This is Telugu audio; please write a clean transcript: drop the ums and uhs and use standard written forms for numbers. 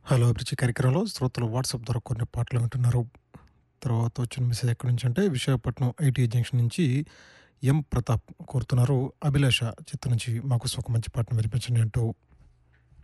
హలో అభిరుచి కార్యక్రమంలో శ్రోతలు వాట్సాప్ ద్వారా కొన్ని పాటలు వింటున్నారు. తర్వాత వచ్చిన మెసేజ్ ఎక్కడి నుంచి అంటే విశాఖపట్నం ఐటీ జంక్షన్ నుంచి ఎం ప్రతాప్ కోరుతున్నారు. అభిలాష చిత్రం నుంచి మాకోసం ఒక మంచి పాటను వినిపించండి అంటూ.